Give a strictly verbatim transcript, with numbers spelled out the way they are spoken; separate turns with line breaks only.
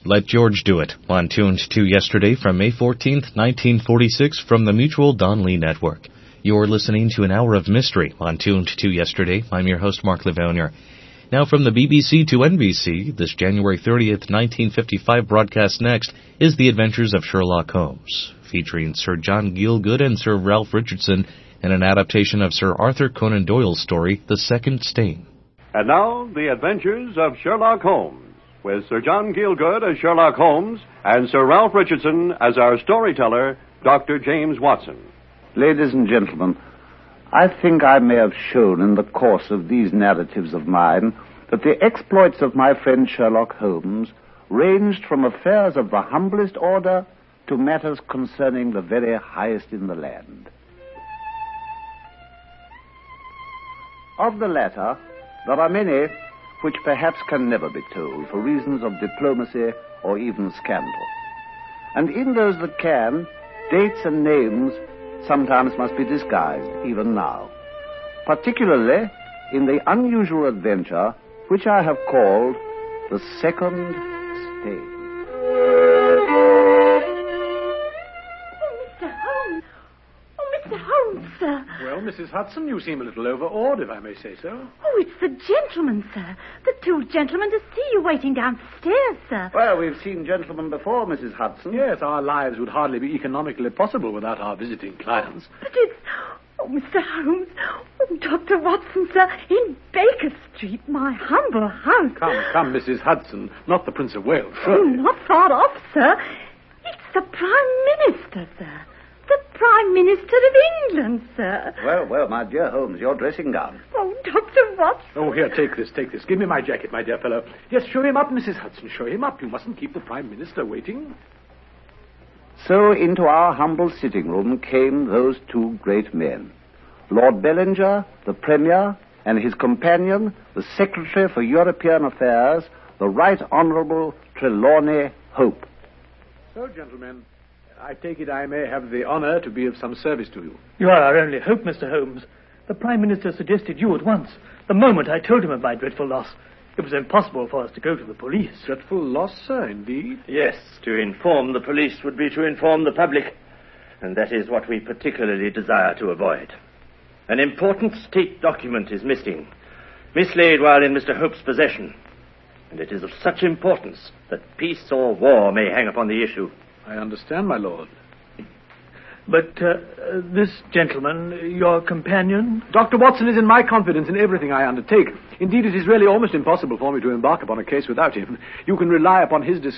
Let George Do It, on Tuned to Yesterday from May fourteenth, nineteen forty-six, from the Mutual Don Lee Network. You're listening to an hour of mystery on Tuned to Yesterday. I'm your host, Mark Livonier. Now from the B B C to N B C, this January thirtieth, nineteen fifty-five broadcast next is The Adventures of Sherlock Holmes, featuring Sir John Gielgud and Sir Ralph Richardson in an adaptation of Sir Arthur Conan Doyle's story, The Second Stain.
And now, The Adventures of Sherlock Holmes, with Sir John Gielgud as Sherlock Holmes and Sir Ralph Richardson as our storyteller, Doctor James Watson.
Ladies and gentlemen, I think I may have shown in the course of these narratives of mine that the exploits of my friend Sherlock Holmes ranged from affairs of the humblest order to matters concerning the very highest in the land. Of the latter, there are many which perhaps can never be told for reasons of diplomacy or even scandal. And in those that can, dates and names sometimes must be disguised, even now, particularly in the unusual adventure which I have called The Second Stain.
Sir.
Well, Missus Hudson, you seem a little overawed, if I may say so.
Oh, it's the gentlemen, sir. The two gentlemen to see you waiting downstairs, sir.
Well, we've seen gentlemen before, Missus Hudson.
Yes, our lives would hardly be economically possible without our visiting clients.
But it's... Oh, Mister Holmes. Oh, Doctor Watson, sir. In Baker Street, my humble house.
Come, come, Missus Hudson. Not the Prince of Wales,
Oh,
surely.
not far off, sir. It's the Prime Minister, sir. The Prime Minister of England, sir.
Well, well, my dear Holmes, your dressing gown.
Oh, Doctor Watson.
Oh, here, take this, take this. Give me my jacket, my dear fellow. Yes, show him up, Missus Hudson. Show him up. You mustn't keep the Prime Minister waiting.
So into our humble sitting room came those two great men, Lord Bellinger, the Premier, and his companion, the Secretary for European Affairs, the Right Honourable Trelawney Hope.
So, gentlemen, I take it I may have the honour to be of some service to you.
You are our only hope, Mister Holmes. The Prime Minister suggested you at once, the moment I told him of my dreadful loss. It was impossible for us to go to the police.
Dreadful loss, sir, indeed.
Yes, to inform the police would be to inform the public, and that is what we particularly desire to avoid. An important state document is missing, mislaid while in Mister Hope's possession, and it is of such importance that peace or war may hang upon the issue.
I understand, my lord.
But uh, this gentleman, your companion?
Doctor Watson is in my confidence in everything I undertake. Indeed, it is really almost impossible for me to embark upon a case without him. You can rely upon his discretion.